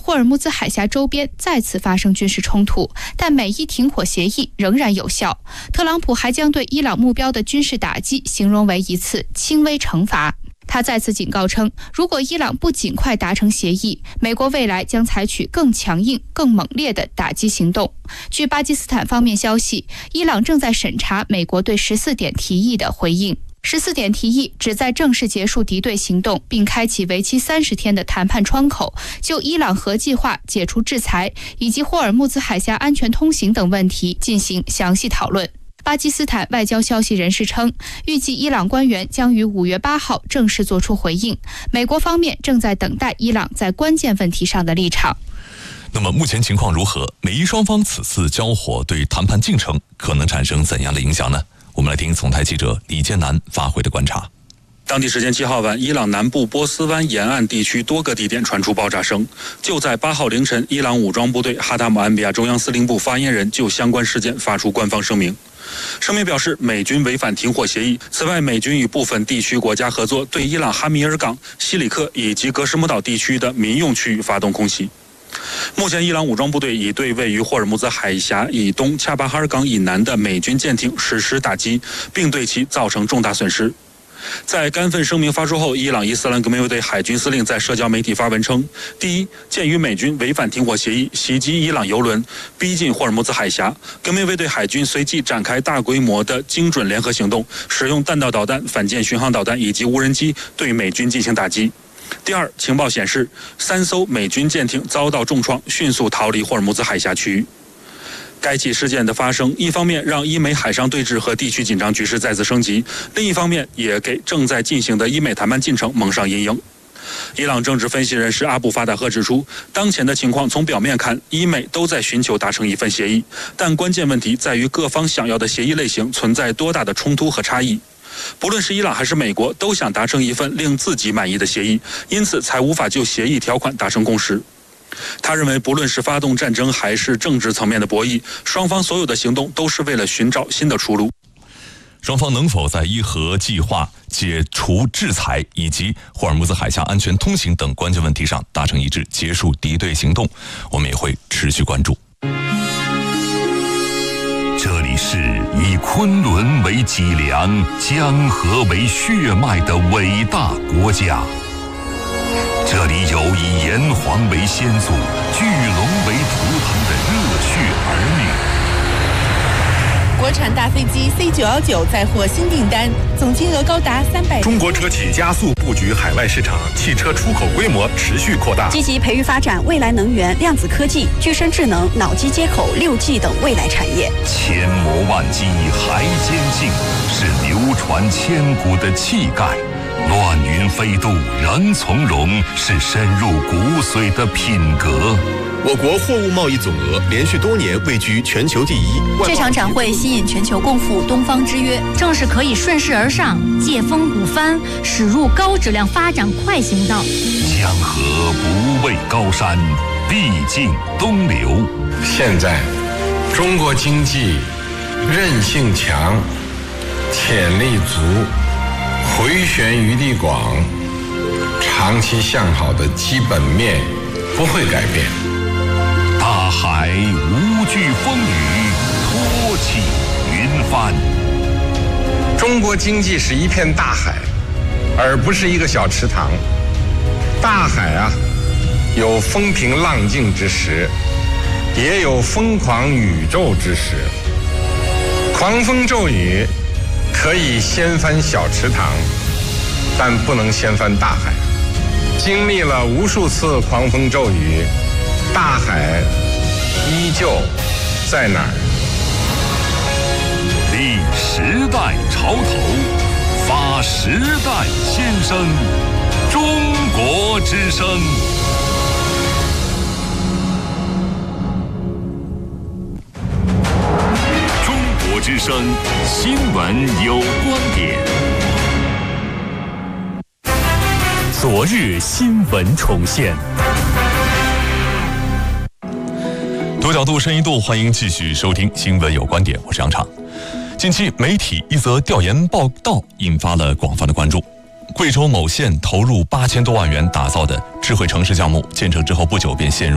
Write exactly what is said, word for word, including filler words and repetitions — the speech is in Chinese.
霍尔木兹海峡周边再次发生军事冲突，但美伊停火协议仍然有效。特朗普还将对伊朗目标的军事打击形容为一次轻微惩罚。他再次警告称，如果伊朗不尽快达成协议，美国未来将采取更强硬、更猛烈的打击行动。据巴基斯坦方面消息，伊朗正在审查美国对十四点提议的回应。十四点提议旨在正式结束敌对行动，并开启为期三十天的谈判窗口，就伊朗核计划、解除制裁以及霍尔木兹海峡安全通行等问题进行详细讨论。巴基斯坦外交消息人士称，预计伊朗官员将于五月八号正式作出回应。美国方面正在等待伊朗在关键问题上的立场。 那么目前情况如何？美伊双方此次交火对谈判进程可能产生怎样的影响呢？我们来听总台记者李建南发回的观察。 当地时间七号晚，伊朗南部波斯湾沿岸地区多个地点传出爆炸声。就在八号凌晨，伊朗武装部队哈塔姆安比亚中央司令部发言人就相关事件发出官方声明。声明表示，美军违反停火协议。此外，美军与部分地区国家合作，对伊朗哈米尔港、西里克以及格什姆岛地区的民用区域发动空袭。目前，伊朗武装部队已对位于霍尔木兹海峡以东恰巴哈尔港以南的美军舰艇实施打击，并对其造成重大损失。在该份声明发出后，伊朗伊斯兰革命卫队海军司令在社交媒体发文称：第一，鉴于美军违反停火协议，袭击伊朗油轮，逼近霍尔木兹海峡，革命卫队海军随即展开大规模的精准联合行动，使用弹道导弹、反舰巡航导弹以及无人机对美军进行打击。第二，情报显示，三艘美军舰艇遭到重创，迅速逃离霍尔木兹海峡区域。该起事件的发生，一方面让伊美海上对峙和地区紧张局势再次升级，另一方面也给正在进行的伊美谈判进程蒙上阴影。伊朗政治分析人士阿布法达赫指出，当前的情况从表面看，伊美都在寻求达成一份协议，但关键问题在于各方想要的协议类型存在多大的冲突和差异。不论是伊朗还是美国，都想达成一份令自己满意的协议，因此才无法就协议条款达成共识。他认为，不论是发动战争还是政治层面的博弈，双方所有的行动都是为了寻找新的出路。 双方能否在伊核计划、解除制裁以及霍尔木兹海峡安全通行等关键问题上达成一致，结束敌对行动，我们也会持续关注。 这里是以昆仑为脊梁、江河为血脉的伟大国家。这里有以炎黄为先祖、巨龙为图腾的热血儿女。 国产大飞机 C 九一九再获新订单，总金额高达三百。 中国车企加速布局海外市场，汽车出口规模持续扩大， 积极培育发展未来能源、量子科技、具身智能、脑机接口、六 G 等未来产业。 千磨万击还坚劲，是流传千古的气概。乱云飞渡人从容，是深入骨髓的品格。 我国货物贸易总额连续多年位居全球第一。 这场展会吸引全球共赴东方之约，正是可以顺势而上，借风鼓帆，驶入高质量发展快行道。 江河不畏高山，必尽东流。 现在，中国经济韧性强，潜力足，回旋余地广，长期向好的基本面不会改变。 大海无惧风雨，托起云帆。 中国经济是一片大海，而不是一个小池塘。大海啊，有风平浪静之时，也有疯狂宇宙之时。狂风骤雨可以掀翻小池塘，但不能掀翻大海。经历了无数次狂风骤雨，大海依旧在哪儿？ 立时代潮头，发时代先声，中国之声。中国之声新闻有观点。 昨日新闻重现。 多角度、深一度，欢迎继续收听《新闻有观点》，我是杨畅。近期媒体一则调研报道引发了广泛的关注。贵州某县投入八千多万元打造的智慧城市项目，建成之后不久便陷入